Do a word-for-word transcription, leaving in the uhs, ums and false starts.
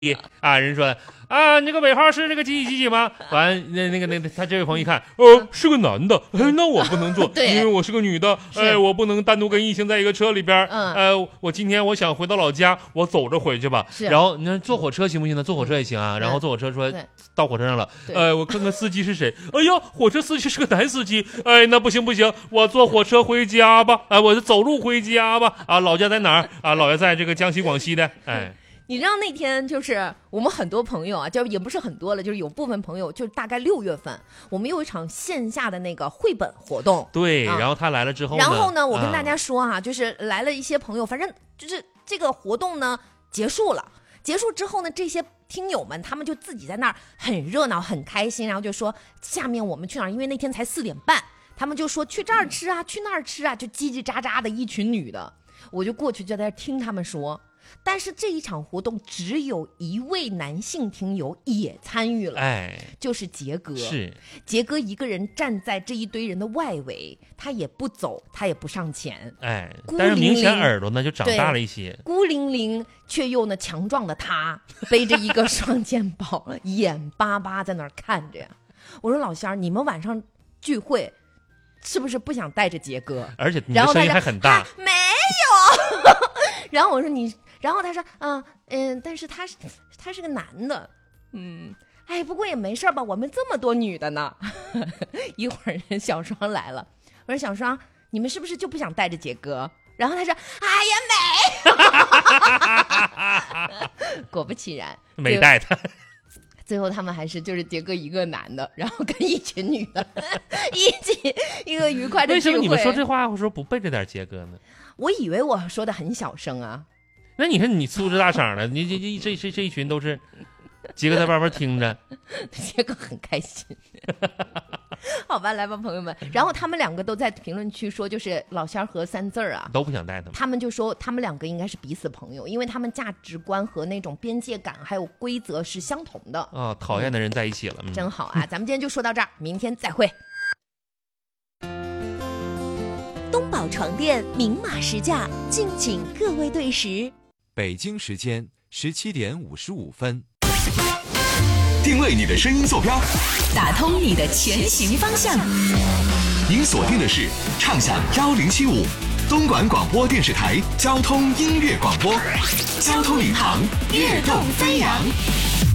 啊，人说啊，那个尾号是那个几几几几吗？完，那那个那个他这位朋友一看，哦，是个男的，哎，那我不能坐，因为我是个女的，哎，我不能单独跟异性在一个车里边。嗯，呃，我今天我想回到老家，我走着回去吧。然后你看坐火车行不行呢？坐火车也行啊。然后坐火车说到火车上了，呃，我看看司机是谁。哎呀，火车司机是个男司机。哎，那不行不行，我坐火车回家吧。哎，我就走路回家吧。啊，老家在哪儿？啊，老家在这个江西广西的。哎。 你知道那天就是我们很多朋友啊，就也不是很多了，就是有部分朋友，就是大概六月份，我们有一场线下的那个绘本活动。 对，啊、然后他来了之后呢， 然后呢，我跟大家说哈、啊，就是来了一些朋友，反正就是这个活动呢结束了，结束之后呢，这些听友们他们就自己在那儿很热闹、很开心，然后就说下面我们去哪儿？因为那天才四点半，他们就说去这儿吃啊，去那儿吃啊，就叽叽喳喳的一群女的，我就过去就在那听他们说。但是这一场活动只有一位男性听友也参与了，哎，就是杰哥。 是杰哥一个人站在这一堆人的外围，他也不走，他也不上前， 哎，但是明显耳朵呢就长大了一些， 孤零零却又呢强壮的他，背着一个双肩包，眼巴巴在那儿看着呀。我说老仙儿，你们晚上聚会是不是不想带着杰哥？ 而且你的声音还很大。 没有。然后我说你。然后他说，嗯嗯，但是他是他是个男的，嗯，哎，不过也没事吧，我们这么多女的呢。一会儿小双来了，我说小双，你们是不是就不想带着杰哥？然后他说，哎呀没。果不其然， 没带他。 最后他们还是就是杰哥一个男的，然后跟一群女的一起一个愉快的聚会。 为什么你们说这话，我说不背着点杰哥呢？ 我以为我说的很小声啊。 那你看你粗制大嗓的，你这这这这这一群都是杰哥在外边听着， 杰哥很开心。好吧，来吧，朋友们。然后他们两个都在评论区说，就是老仙儿和三字儿啊， 都不想带他们。 他们就说他们两个应该是彼此朋友，因为他们价值观和那种边界感还有规则是相同的。 啊，讨厌的人在一起了，嗯、 真好啊！咱们今天就说到这儿，明天再会。 东宝床垫明码实价，敬请各位对时。 北京时间十七点五十五分， 定位你的声音坐标， 打通你的前行方向。 您锁定的是畅享幺零七五东莞广播电视台交通音乐广播，交通领航，跃动飞扬。